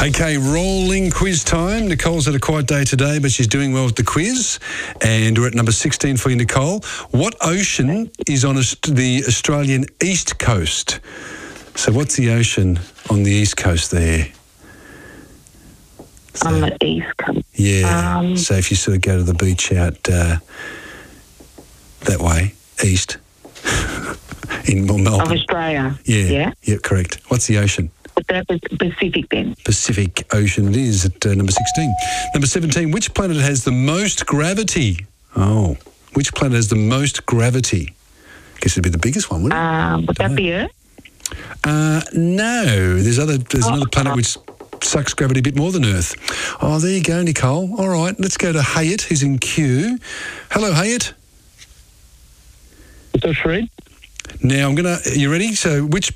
Okay, rolling quiz time. Nicole's had a quiet day today, but she's doing well with the quiz. And we're at number 16 for you, Nicole. What ocean is on the Australian east coast? So what's the ocean on the east coast there? So, On the east coast. yeah. So if you sort of go to the beach out that way, east, in Melbourne. Of Australia. Yeah, correct. What's the ocean? But that was Pacific then. Pacific Ocean it is at number 16. Number 17, which planet has the most gravity? Oh, which planet has the most gravity? Guess it'd be the biggest one, wouldn't it? Would that be Earth? No, there's another planet which sucks gravity a bit more than Earth. Oh, there you go, Nicole. All right, let's go to Hayat, who's in queue. Hello, Hayat. Is that Fred? Now, you ready? So which